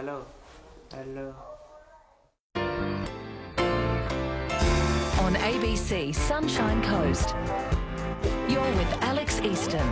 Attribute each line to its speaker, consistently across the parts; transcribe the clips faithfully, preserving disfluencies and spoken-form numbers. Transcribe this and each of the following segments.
Speaker 1: Hello. Hello.
Speaker 2: On A B C Sunshine Coast, you're with Alex Easton.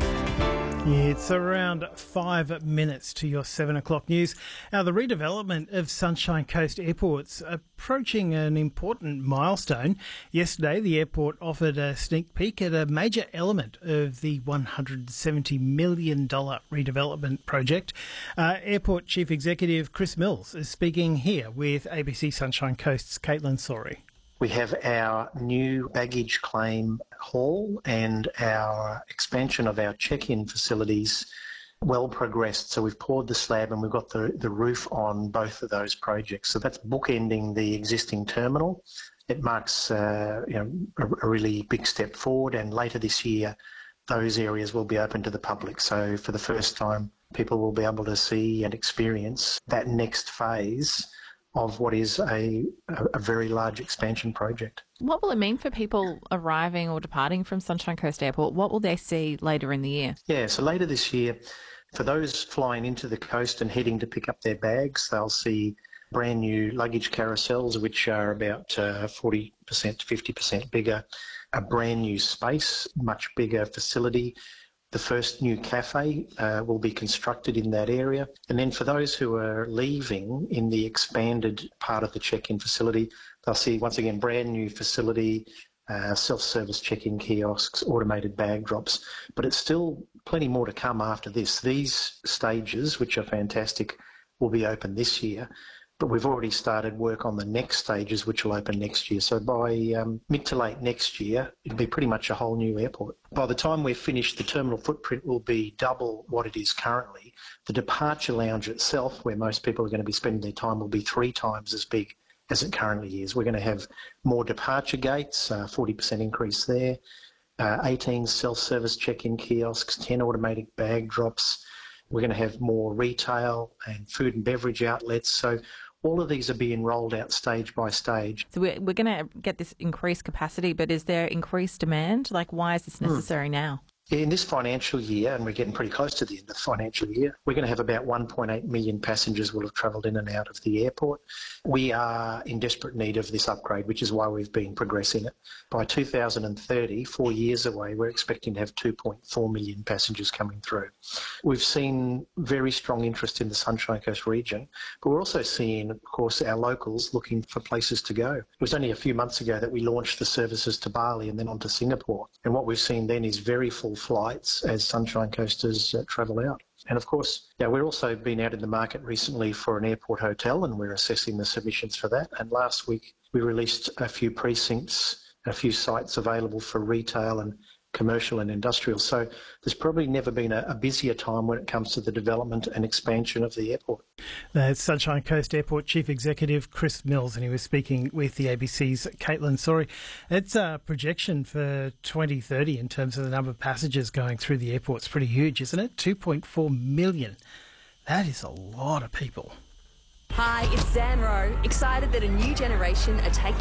Speaker 3: It's around five minutes to your seven o'clock news. Now, the redevelopment of Sunshine Coast Airport's approaching an important milestone. Yesterday, the airport offered a sneak peek at a major element of the one hundred seventy million dollars redevelopment project. Uh, Airport Chief Executive Chris Mills is speaking here with A B C Sunshine Coast's Caitlin Sorey.
Speaker 4: We have our new baggage claim hall and our expansion of our check-in facilities well progressed. So we've poured the slab and we've got the, the roof on both of those projects. So that's bookending the existing terminal. It marks uh, you know, a, a really big step forward, and later this year those areas will be open to the public. So for the first time, people will be able to see and experience that next phase of what is a, a, a very large expansion project.
Speaker 5: What will it mean for people arriving or departing from Sunshine Coast Airport? What will they see later in the year?
Speaker 4: Yeah, so later this year, for those flying into the coast and heading to pick up their bags, they'll see brand new luggage carousels, which are about uh, forty percent to fifty percent bigger, a brand new space, much bigger facility. The first new cafe uh, will be constructed in that area. And then for those who are leaving in the expanded part of the check-in facility, they'll see, once again, brand new facility, uh, self-service check-in kiosks, automated bag drops. But it's still plenty more to come after this. These stages, which are fantastic, will be open this year. But we've already started work on the next stages, which will open next year. So by um, mid to late next year, it'll be pretty much a whole new airport. By the time we're finished, the terminal footprint will be double what it is currently. The departure lounge itself, where most people are going to be spending their time, will be three times as big as it currently is. We're going to have more departure gates, uh, forty percent increase there, uh, eighteen self-service check-in kiosks, ten automatic bag drops. We're going to have more retail and food and beverage outlets. So all of these are being rolled out stage by stage.
Speaker 5: So we're, we're going to get this increased capacity, but is there increased demand? Like, why is this necessary mm. now?
Speaker 4: In this financial year, and we're getting pretty close to the end of the financial year, we're going to have about one point eight million passengers will have travelled in and out of the airport. We are in desperate need of this upgrade, which is why we've been progressing it. By two thousand thirty, four years away, we're expecting to have two point four million passengers coming through. We've seen very strong interest in the Sunshine Coast region, but we're also seeing, of course, our locals looking for places to go. It was only a few months ago that we launched the services to Bali and then on to Singapore. And what we've seen then is very full flights as Sunshine Coasters uh, travel out. And of course, yeah, we're also been out in the market recently for an airport hotel, and we're assessing the submissions for that. And last week we released a few precincts, a few sites available for retail and commercial and industrial. So there's probably never been a, a busier time when it comes to the development and expansion of the airport.
Speaker 3: That's Sunshine Coast Airport Chief Executive Chris Mills, and he was speaking with the A B C's Caitlin Sorey. It's a projection for twenty thirty in terms of the number of passengers going through the airport. It's pretty huge, isn't it? two point four million. That is a lot of people.
Speaker 6: Hi, it's Sam Rowe, excited that a new generation are taking